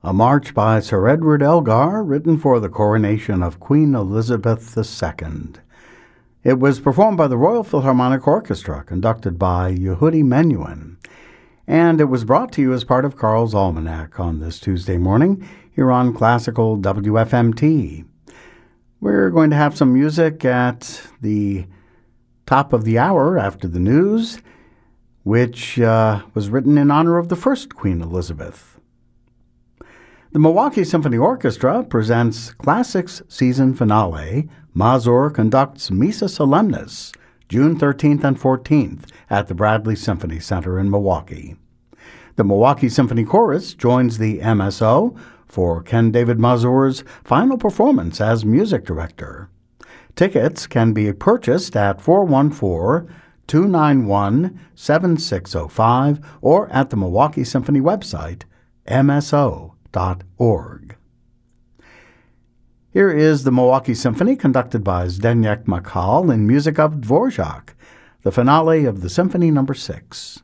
a march by Sir Edward Elgar, written for the coronation of Queen Elizabeth II. It was performed by the Royal Philharmonic Orchestra, conducted by Yehudi Menuhin, and it was brought to you as part of Carl's Almanac on this Tuesday morning here on Classical WFMT. We're going to have some music at the top of the hour after the news, which was written in honor of the first Queen Elizabeth. The Milwaukee Symphony Orchestra presents Classics Season Finale. Mazur conducts Missa Solemnis, June 13th and 14th at the Bradley Symphony Center in Milwaukee. The Milwaukee Symphony Chorus joins the MSO for Ken David Mazur's final performance as music director. Tickets can be purchased at 414-291-7605 or at the Milwaukee Symphony website, mso.org. Here is the Milwaukee Symphony conducted by Zdeněk Makal in music of Dvorak, the finale of the Symphony No. 6.